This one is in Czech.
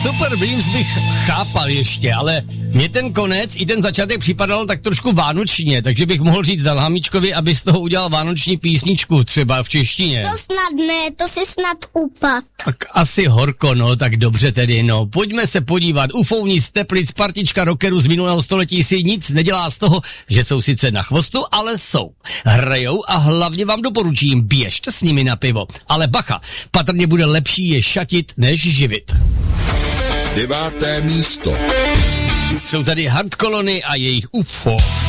Super Dreams bych chápal ještě, ale mě ten konec i ten začátek připadal tak trošku vánočně, takže bych mohl říct Dalhamíčkovi, aby z toho udělal vánoční písničku, třeba v češtině. To snad ne, to si snad upad. Tak asi horko, no, tak dobře tedy, no. Pojďme se podívat. Ufouni z Teplic, partička rockerů z minulého století si nic nedělá z toho, že jsou sice na chvostu, ale jsou. Hrajou a hlavně vám doporučím, běžte s nimi na pivo. Ale bacha, patrně bude lepší je šatit, než živit. 9. místo. Jsou tady Hard Colony a jejich UFO.